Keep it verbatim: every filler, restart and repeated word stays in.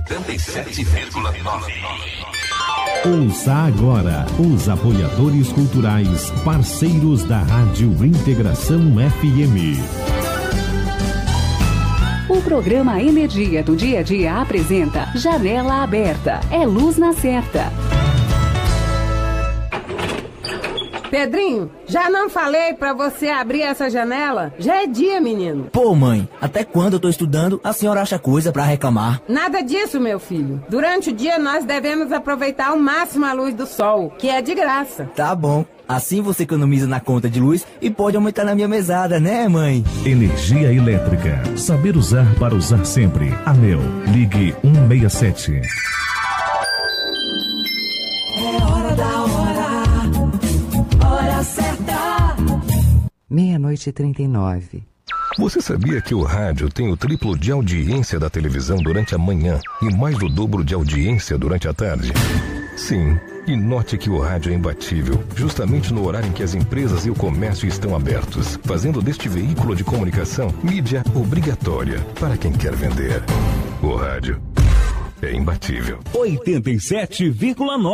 oitenta e sete vírgula nove. Ouça agora os apoiadores culturais, parceiros da Rádio Integração F M. O programa Energia do Dia a Dia apresenta Janela Aberta. É luz na certa. Pedrinho, já não falei pra você abrir essa janela? Já é dia, menino. Pô, mãe, até quando eu tô estudando, a senhora acha coisa pra reclamar? Nada disso, meu filho. Durante o dia nós devemos aproveitar ao máximo a luz do sol, que é de graça. Tá bom. Assim você economiza na conta de luz e pode aumentar na minha mesada, né, mãe? Energia elétrica. Saber usar para usar sempre. ANEEL. Ligue um seis sete. É hora da hora. Hora certa. Meia-noite e trinta e nove. Você sabia que o rádio tem o triplo de audiência da televisão durante a manhã e mais do dobro de audiência durante a tarde? Sim, e note que o rádio é imbatível, justamente no horário em que as empresas e o comércio estão abertos, fazendo deste veículo de comunicação mídia obrigatória para quem quer vender. O rádio é imbatível. oitenta e sete vírgula nove.